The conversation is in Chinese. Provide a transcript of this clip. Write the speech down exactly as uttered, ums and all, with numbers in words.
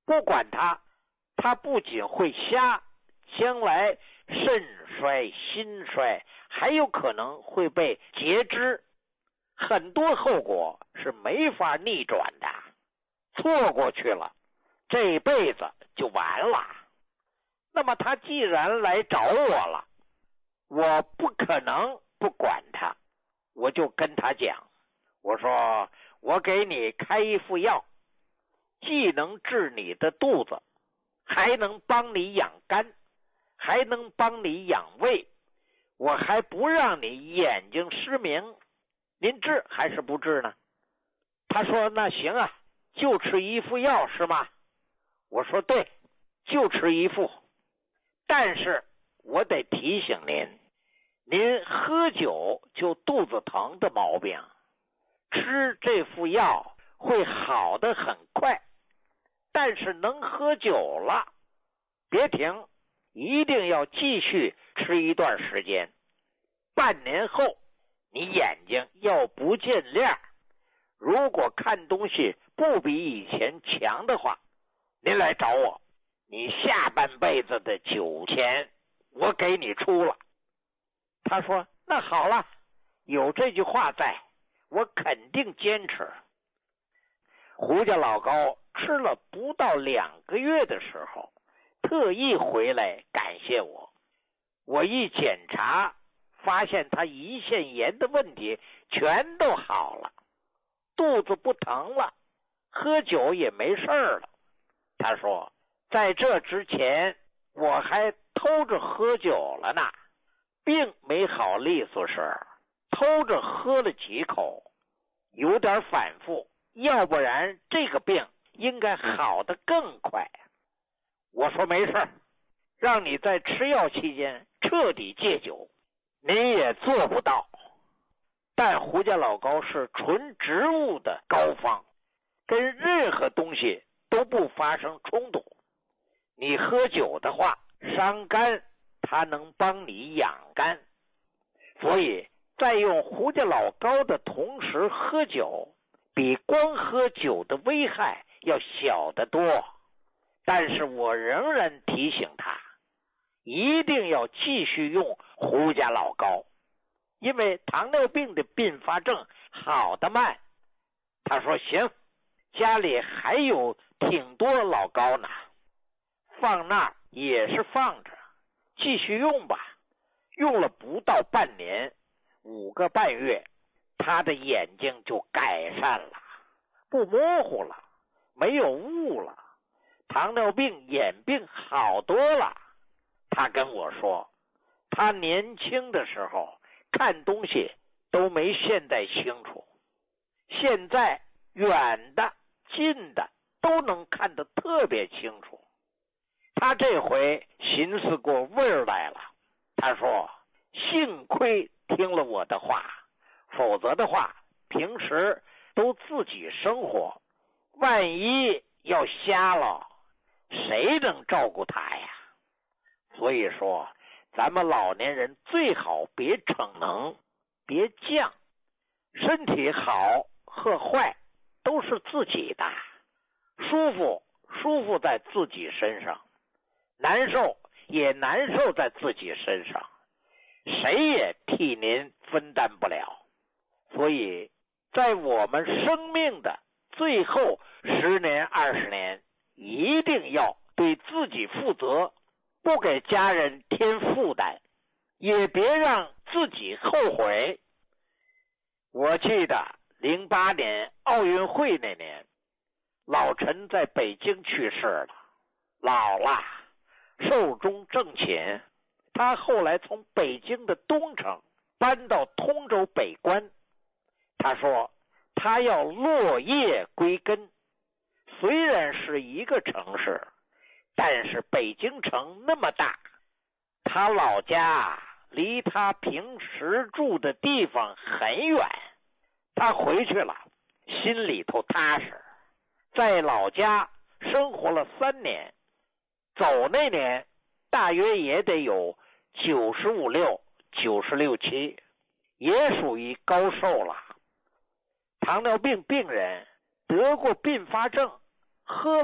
不管它，它不仅会瞎，将来肾衰、心衰，还有可能会被截肢，很多后果是没法逆转的。错过去了，这辈子就完了。那么他既然来找我了，我不可能不管他，我就跟他讲，我说我给你开一副药，既能治你的肚子，还能帮你养肝，还能帮你养胃，我还不让你眼睛失明，您治还是不治呢？他说那行啊，就吃一副药是吗？我说对，就吃一副，但是我得提醒您，您喝酒就肚子疼的毛病，吃这副药会好得很快，但是能喝酒了别停，一定要继续吃一段时间。半年后你眼睛要不见亮，如果看东西不比以前强的话，您来找我，你下半辈子的酒钱我给你出了。他说那好了，有这句话在，我肯定坚持。胡家老高吃了不到两个月的时候，特意回来感谢我。我一检查，发现他胰腺炎的问题全都好了，肚子不疼了，喝酒也没事了。他说在这之前我还偷着喝酒了呢，病没好利索时偷着喝了几口，有点反复，要不然这个病应该好得更快。我说没事，让你在吃药期间彻底戒酒，你也做不到。但胡家老高是纯植物的膏方，跟任何东西都不发生冲突。你喝酒的话伤肝，它能帮你养肝，所以在用胡家老高的同时喝酒，比光喝酒的危害要小得多。但是我仍然提醒他，一定要继续用胡家老高，因为糖尿病的并发症好得慢。他说行，家里还有挺多老高呢，放那儿也是放着，继续用吧。用了不到半年，五个半月，他的眼睛就改善了，不模糊了，没有雾了，糖尿病眼病好多了。他跟我说，他年轻的时候看东西都没现在清楚，现在远的近的都能看得特别清楚。他这回寻思过味儿来了，他说幸亏听了我的话，否则的话平时都自己生活，万一要瞎了，谁能照顾他呀？所以说咱们老年人最好别逞能，别犟，身体好和坏都是自己的，舒服舒服在自己身上，难受也难受在自己身上，谁也替您分担不了。所以在我们生命的最后十年二十年，一定要对自己负责，不给家人添负担，也别让自己后悔。我记得零八年奥运会那年，老陈在北京去世了，老了，寿终正寝。他后来从北京的东城搬到通州北关，他说他要落叶归根。虽然是一个城市，但是北京城那么大，他老家离他平时住的地方很远，他回去了心里头踏实。在老家生活了三年，走那年大约也得有九十五六九十六七，也属于高寿了。糖尿病病人得过并发症，喝